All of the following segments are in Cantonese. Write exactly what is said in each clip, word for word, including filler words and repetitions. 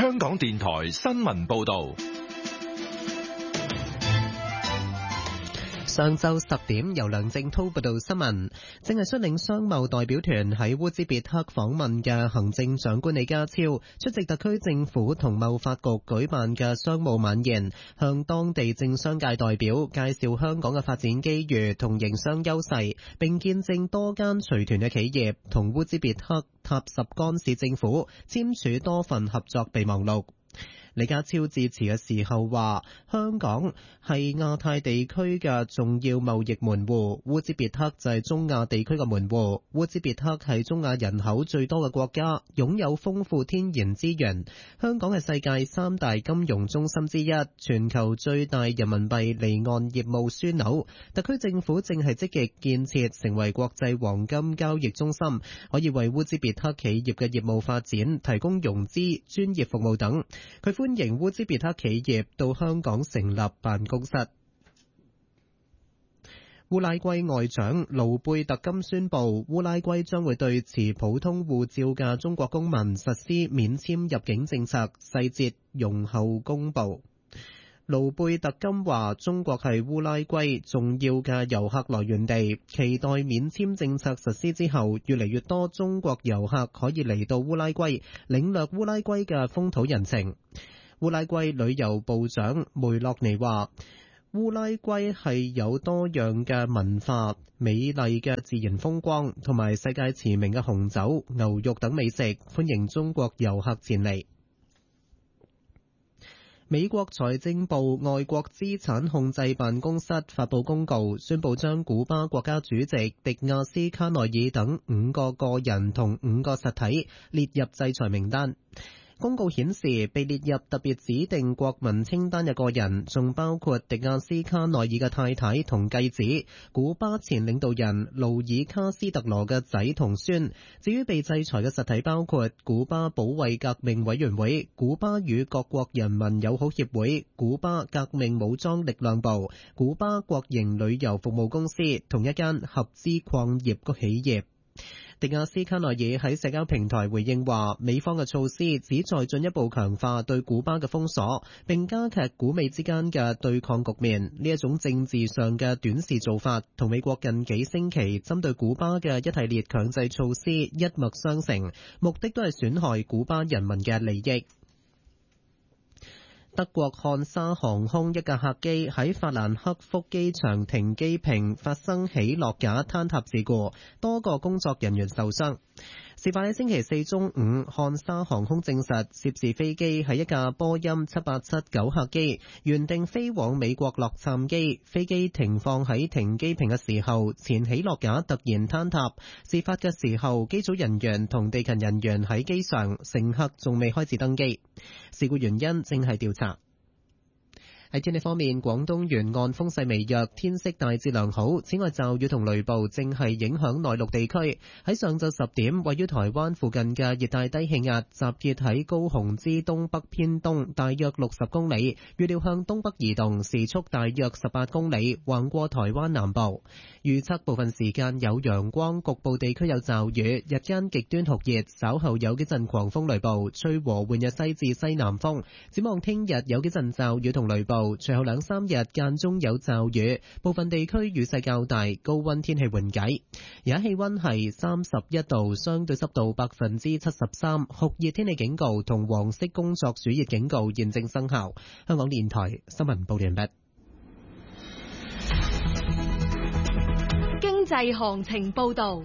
香港電台新聞報道。 上晝十點，由梁正滔報道新聞。正係率領商貿代表團喺烏茲別克訪問嘅行政長官李家超出席特區政府同貿發局舉辦嘅商務晚宴，向當地政商界代表介紹香港嘅發展機遇同營商優勢，並見證多間隨團嘅企業同烏茲別克塔什干市政府簽署多份合作備忘錄。李家超致辭嘅時候話，香港係亞太地區嘅重要貿易門戶，烏茲別克就係中亞地區嘅門戶。烏茲別克係中亞人口最多嘅國家，擁有豐富天然資源。香港係世界三大金融中心之一，全球最大人民幣離岸業務樞紐。特區政府正係積極建設成為國際黃金交易中心，可以為烏茲別克企業嘅業務發展提供融資、專業服務等。佢歡迎烏茲別克企業到香港成立辦公室。烏拉圭外長盧貝特金宣布，烏拉圭將會對持普通護照嘅中國公民實施免簽入境政策，細節容後公布。盧貝特金話，中國係烏拉圭重要嘅遊客來源地，期待免簽政策實施之後，越嚟越多中國遊客可以嚟到烏拉圭，領略烏拉圭嘅風土人情。烏拉圭旅遊部長梅洛尼話，烏拉圭係有多樣嘅文化、美麗嘅自然風光同埋世界馳名嘅紅酒、牛肉等美食，歡迎中國遊客前嚟。美國財政部外國資產控制辦公室發佈公告，宣布將古巴國家主席迪亞斯卡內爾等五個個人同五個實體列入制裁名單。公告顯示，被列入特別指定國民清單嘅個人，仲包括迪亞斯卡內爾嘅太太同繼子，古巴前領導人盧爾卡斯特羅嘅仔同孫。至於被制裁嘅實體，包括古巴保衛革命委員會、古巴與各國人民友好協會、古巴革命武裝力量部、古巴國營旅遊服務公司同一間合資礦業企業。迪亞斯卡內爾喺社交平台回應話，美方嘅措施旨在進一步強化對古巴嘅封鎖，並加劇古美之間嘅對抗局面。呢一種政治上嘅短視做法，同美國近幾星期針對古巴嘅一系列強制措施一脈相承，目的都係損害古巴人民嘅利益。德國漢莎航空一架客機喺法蘭克福機場停機坪發生起落架坍塌事故，多個工作人員受傷。事發喺星期四中午，漢莎航空證實涉事飛機係一架波音七八七九客機，原定飛往美國洛杉磯。飛機停放喺停機坪嘅時候，前起落架突然坍塌。事發嘅時候，機組人員同地勤人員喺機上，乘客仲未開始登機。事故原因正係調查。喺天氣方面，廣東沿岸風勢微弱，天色大致良好。此外，驟雨同雷暴正係影響內陸地區。喺上晝十點，位於台灣附近嘅熱帶低氣壓集結喺高雄之東北偏東大約六十公里，預料向東北移動，時速大約十八公里，橫過台灣南部。預測部分時間有陽光，局部地區有驟雨，日間極端酷熱，稍後有幾陣狂風雷暴，吹和緩日西至西南風。展望聽日有幾陣驟雨同雷暴，隨後兩三日間中有驟雨，部分地區雨勢較大，高溫天氣緩解。而家氣溫係三十一度，相對濕度百分之七十三，酷熱天氣警告同黃色工作暑熱警告現正生效。香港電台新聞報完畢。 經濟行情報道。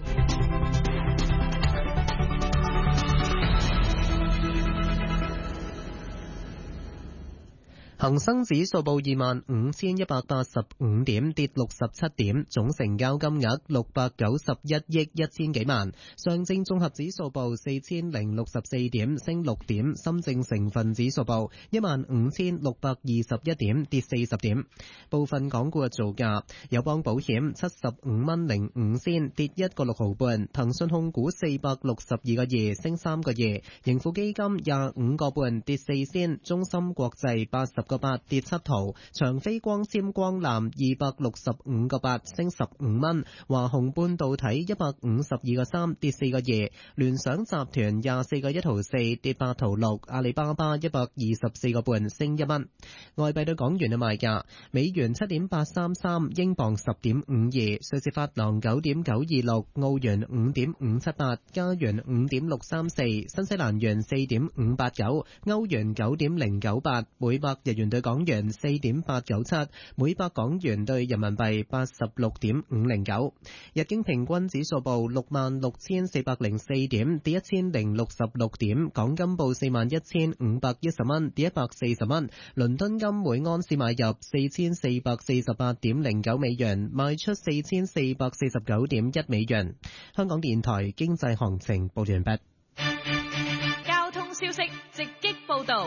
恒生指數報二萬五千一百八十五點，跌六十七點，總成交金額六百九十一億一千幾萬。上證綜合指數報四千零六十四點，升六點。深證成分指數報一萬五千六百二十一點，跌四十點。部分港股嘅造價：友邦保險七十五蚊零五仙，跌一個六毫半；騰訊控股四百六十二個二，升三個二；盈富基金廿五個半，跌四仙；中芯國際八十個個八，跌七毫。長飛光纖光纜二百六十五個八，升十五蚊。華虹半導體一百五十二個三，跌四個二。聯想集團廿四個一毫四，跌八毫六。阿里巴巴一百二十四個半，升一蚊。外幣對港元嘅賣價：美元七點八三三，英鎊十點五二，瑞士法郎九點九二六，澳元五點五七八，加元五點六三四，新西蘭元四點五八九，歐元九點零九八，每百日元對港元四點八九七，每百港元對人民幣八十六點五零九。日經平均指數報六萬六千四百零四點，跌一千零六十六點。港金報四萬一千五百一十蚊，跌一百四十蚊。倫敦金每安士買入四千四百四十八點零九美元，賣出四千四百四十九點一美元。香港電台經濟行情報完畢。 交通消息直擊報道。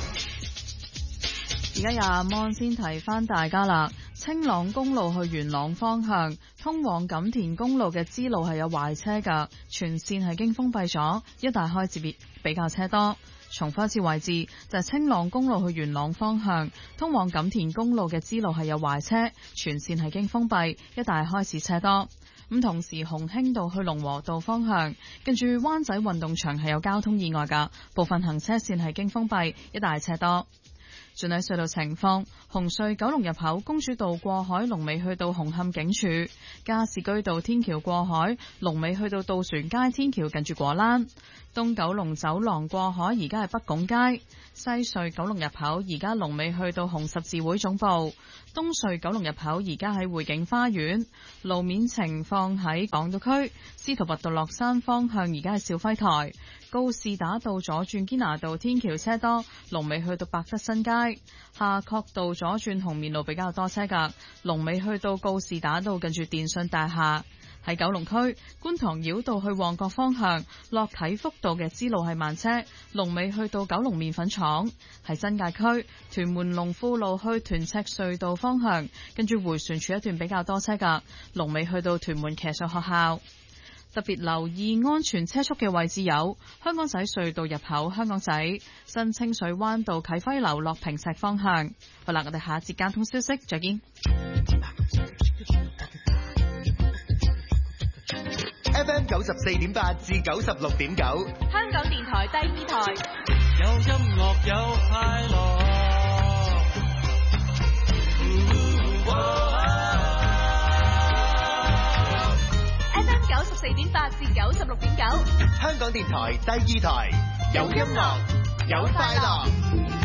而家廿蚊先提翻大家啦，青朗公路去元朗方向，通往錦田公路嘅支路係有壞車㗎，全線係經封閉咗，一帶開始比較車多。重複一次位置就係、是、青朗公路去元朗方向，通往錦田公路嘅支路係有壞車，全線係經封閉，一帶開始車多。咁同時鴻興道去龍和道方向，跟住灣仔運動場係有交通意外㗎，部分行車線係經封閉，一帶車多。轉睇隧道情況，紅隧九龍入口公主道過海，龍尾去到紅磡警署；加士居道天橋過海，龍尾去到渡船街天橋近住果欄；東九龍走廊過海，而家係北拱街；西隧九龍入口而家龍尾去到紅十字會總部；東隧九龍入口而家喺匯景花園。路面情況喺港島區，司徒拔道落山方向而家係兆輝台；告士打道左轉堅拿道天橋車多，龍尾去到百德新街。夏慤道左轉紅棉路比較多車噶，龍尾去到告士打道近住電信大廈。喺九龍區觀塘繞道去旺角方向，落啟福道嘅支路係慢車，龍尾去到九龍麵粉廠。喺新界區屯門龍富路去屯赤隧道方向，跟住迴旋處一段比較多車噶，龍尾去到屯門騎術學校。特別留意安全車速嘅位置有香港仔隧道入口、香港仔新清水灣道啟輝樓落坪石方向。好啦，我哋下一節交通消息再見。 F M 九十四點八至九十六點九， 香港電台第二台， 有音樂有快樂。 F M 九十四點八至九十六點九， 香港電台第二台，有音樂有快樂。